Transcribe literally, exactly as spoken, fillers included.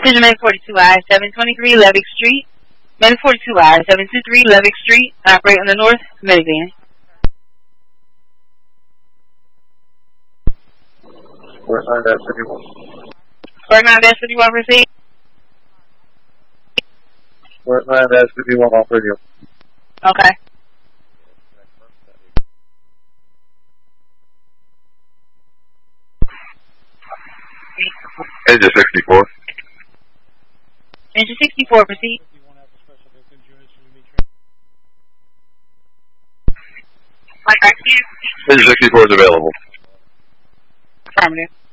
Attention, Man forty-two I, seven twenty-three Levick Street. Man forty-two I, seven twenty-three Levick Street. Operate on the north minivan. Square nine dash fifty-one. Square nine dash fifty-one, proceed. Square nine dash fifty-one off radio. Okay. Engine sixty-four. Engine sixty-four, proceed. Engine sixty-four is available. Affirmative.